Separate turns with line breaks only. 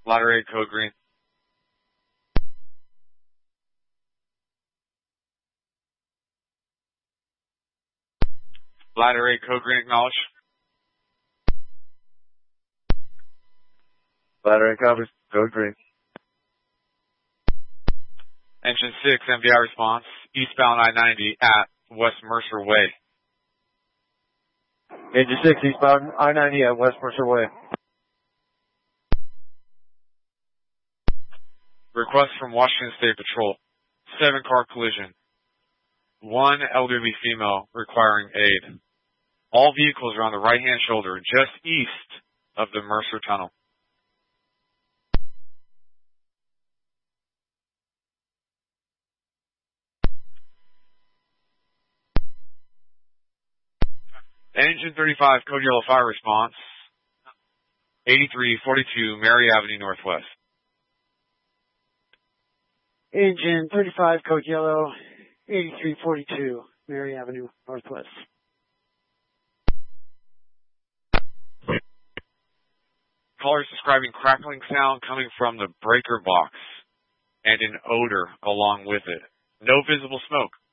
Ladder 8, code green. Ladder 8, code green, acknowledge.
Ladder 8 copies, code green.
Engine 6, MVI response, eastbound I-90 at West Mercer Way.
Engine 6, eastbound I-90 at West Mercer Way.
Request from Washington State Patrol. 7-car collision. 1 elderly female requiring aid. All vehicles are on the right-hand shoulder, just east of the Mercer Tunnel. Engine 35, code yellow fire response. 8342 Mary Avenue Northwest.
Engine 35, code yellow, 8342 Mary Avenue Northwest.
Callers describing crackling sound coming from the breaker box and an odor along with it. No visible smoke.